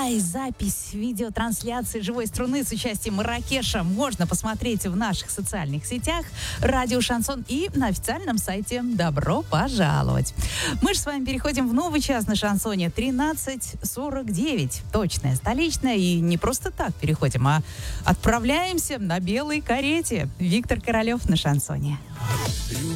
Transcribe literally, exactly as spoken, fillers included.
и запись видеотрансляции «Живой струны» с участием Марракеша можно посмотреть в наших социальных сетях «Радио Шансон» и на официальном сайте «Добро пожаловать». Мы же с вами переходим в новый час на Шансоне. тринадцать сорок девять. Точная столичная. И не просто так переходим, а отправляемся на белой карете. Виктор Королев на Шансоне.